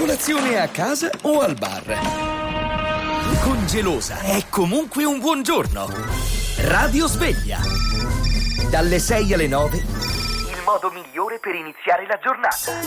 Colazione a casa o al bar? Con Gelosa è comunque un buongiorno. Radio Sveglia. Dalle 6 alle 9. Il modo migliore per iniziare la giornata.